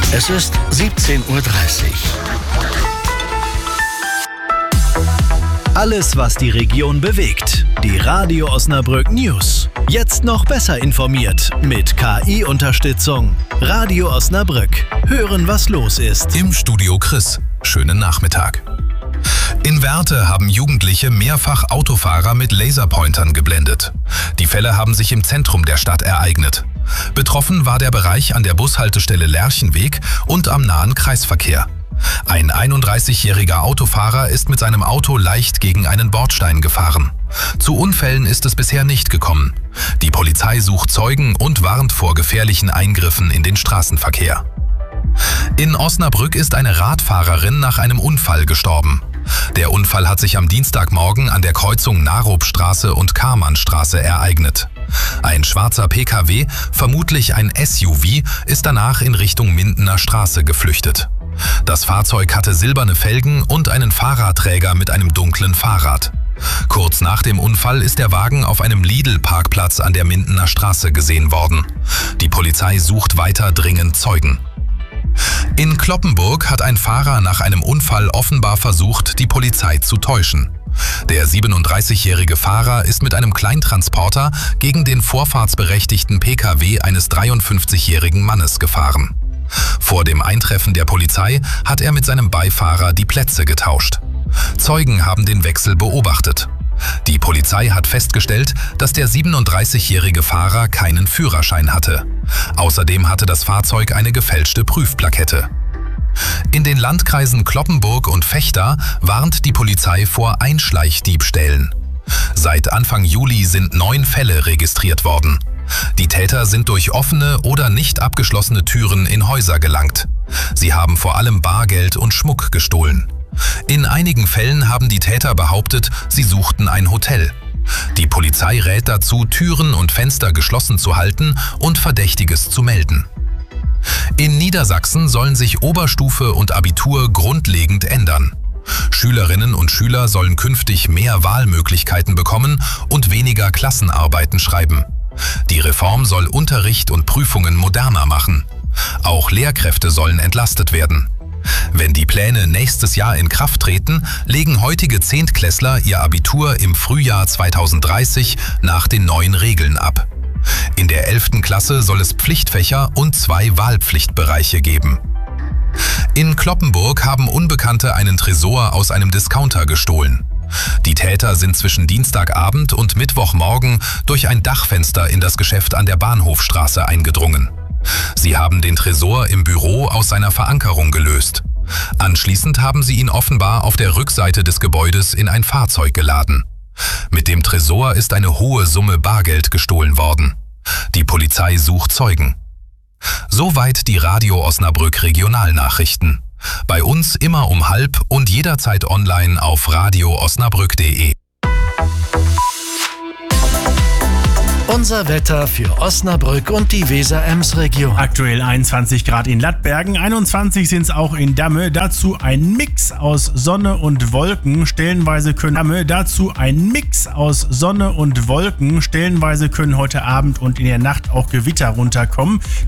Es ist 17:30 Uhr. Alles, was die Region bewegt. Die Radio Osnabrück News. Jetzt noch besser informiert mit KI-Unterstützung. Radio Osnabrück. Hören, was los ist. Im Studio Chris. Schönen Nachmittag. In Werte haben Jugendliche mehrfach Autofahrer mit Laserpointern geblendet. Die Fälle haben sich im Zentrum der Stadt ereignet. Betroffen war der Bereich an der Bushaltestelle Lerchenweg und am nahen Kreisverkehr. Ein 31-jähriger Autofahrer ist mit seinem Auto leicht gegen einen Bordstein gefahren. Zu Unfällen ist es bisher nicht gekommen. Die Polizei sucht Zeugen und warnt vor gefährlichen Eingriffen in den Straßenverkehr. In Osnabrück ist eine Radfahrerin nach einem Unfall gestorben. Der Unfall hat sich am Dienstagmorgen an der Kreuzung Narobstraße und Karmannstraße ereignet. Ein schwarzer PKW, vermutlich ein SUV, ist danach in Richtung Mindener Straße geflüchtet. Das Fahrzeug hatte silberne Felgen und einen Fahrradträger mit einem dunklen Fahrrad. Kurz nach dem Unfall ist der Wagen auf einem Lidl-Parkplatz an der Mindener Straße gesehen worden. Die Polizei sucht weiter dringend Zeugen. In Cloppenburg hat ein Fahrer nach einem Unfall offenbar versucht, die Polizei zu täuschen. Der 37-jährige Fahrer ist mit einem Kleintransporter gegen den vorfahrtsberechtigten PKW eines 53-jährigen Mannes gefahren. Vor dem Eintreffen der Polizei hat er mit seinem Beifahrer die Plätze getauscht. Zeugen haben den Wechsel beobachtet. Die Polizei hat festgestellt, dass der 37-jährige Fahrer keinen Führerschein hatte. Außerdem hatte das Fahrzeug eine gefälschte Prüfplakette. In den Landkreisen Cloppenburg und Vechta warnt die Polizei vor Einschleichdiebstählen. Seit Anfang Juli sind 9 Fälle registriert worden. Die Täter sind durch offene oder nicht abgeschlossene Türen in Häuser gelangt. Sie haben vor allem Bargeld und Schmuck gestohlen. In einigen Fällen haben die Täter behauptet, sie suchten ein Hotel. Die Polizei rät dazu, Türen und Fenster geschlossen zu halten und Verdächtiges zu melden. In Niedersachsen sollen sich Oberstufe und Abitur grundlegend ändern. Schülerinnen und Schüler sollen künftig mehr Wahlmöglichkeiten bekommen und weniger Klassenarbeiten schreiben. Die Reform soll Unterricht und Prüfungen moderner machen. Auch Lehrkräfte sollen entlastet werden. Wenn die Pläne nächstes Jahr in Kraft treten, legen heutige Zehntklässler ihr Abitur im Frühjahr 2030 nach den neuen Regeln ab. In der 11. Klasse soll es Pflichtfächer und 2 Wahlpflichtbereiche geben. In Cloppenburg haben Unbekannte einen Tresor aus einem Discounter gestohlen. Die Täter sind zwischen Dienstagabend und Mittwochmorgen durch ein Dachfenster in das Geschäft an der Bahnhofstraße eingedrungen. Sie haben den Tresor im Büro aus seiner Verankerung gelöst. Anschließend haben sie ihn offenbar auf der Rückseite des Gebäudes in ein Fahrzeug geladen. Mit dem Tresor ist eine hohe Summe Bargeld gestohlen worden. Die Polizei sucht Zeugen. Soweit die Radio Osnabrück Regionalnachrichten. Bei uns immer um 12:30 und jederzeit online auf radioosnabrück.de. Unser Wetter für Osnabrück und die Weser-Ems-Region. Aktuell 21 Grad in Lattbergen, 21 sind es auch in Damme. Dazu ein Mix aus Sonne und Wolken. Stellenweise können heute Abend und in der Nacht auch Gewitter runterkommen.